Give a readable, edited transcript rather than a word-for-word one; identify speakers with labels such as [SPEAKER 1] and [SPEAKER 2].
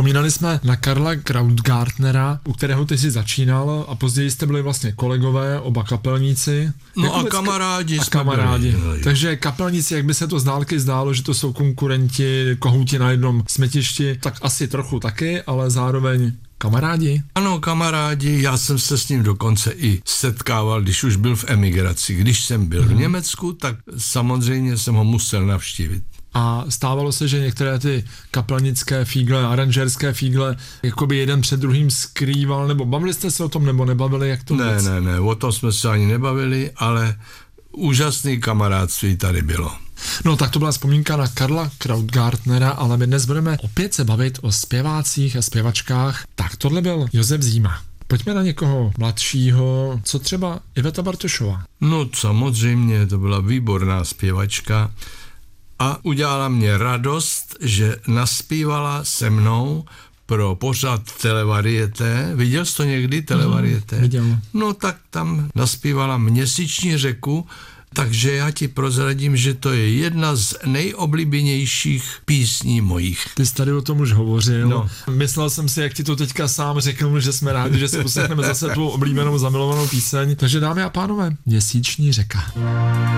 [SPEAKER 1] Vzpomínali jsme na Karla Krautgartnera, u kterého ty jsi začínal a později jste byli vlastně kolegové, oba kapelníci.
[SPEAKER 2] No a kamarádi
[SPEAKER 1] byli. Takže kapelníci, jak by se to z dálky zdálo, že to jsou konkurenti, kohouti na jednom smetišti, tak asi trochu taky, ale zároveň kamarádi?
[SPEAKER 2] Ano, kamarádi, já jsem se s ním dokonce i setkával, když už byl v emigraci. Když jsem byl v Německu, tak samozřejmě jsem ho musel navštívit.
[SPEAKER 1] A stávalo se, že některé ty kapelnické fígle, aranžérské fígle, jakoby jeden před druhým skrýval, nebo bavili jste se o tom, nebo nebavili, jak to vůbec?
[SPEAKER 2] Ne, o tom jsme se ani nebavili, ale úžasný kamarádství tady bylo.
[SPEAKER 1] No tak to byla vzpomínka na Karla Krautgartnera, ale my dnes budeme opět se bavit o zpěvácích a zpěvačkách. Tak tohle byl Josef Zíma. Pojďme na někoho mladšího, co třeba Iveta Bartošová.
[SPEAKER 2] No samozřejmě, to byla výborná zpěvačka a udělala mě radost, že naspívala se mnou pro pořad Televarieté. Viděl jsi to někdy, Televarieté?
[SPEAKER 1] Viděl.
[SPEAKER 2] No tak tam naspívala Měsíční řeku, takže já ti prozradím, že to je jedna z nejoblíbenějších písní mojich.
[SPEAKER 1] Ty jsi tady o tom už hovořil.
[SPEAKER 2] No.
[SPEAKER 1] Myslel jsem si, jak ti to teďka sám řekl, že jsme rádi, že si poslechneme zase tvou oblíbenou zamilovanou píseň. Takže dámy a pánové, Měsíční řeka.